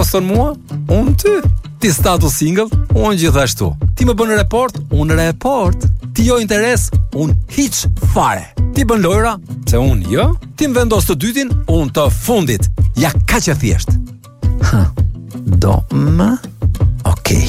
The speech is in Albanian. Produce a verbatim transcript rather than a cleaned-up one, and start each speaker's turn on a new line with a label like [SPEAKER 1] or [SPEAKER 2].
[SPEAKER 1] poston mua, unë ty. Ti status single, unë gjithashtu. Ti më bën report, unë report. Ti jo interes, unë hiç fare. Ti bën lojra, se unë jo. Ti më vendos të dytin, unë të fundit. Ja kaq e thjesht. Ha, do më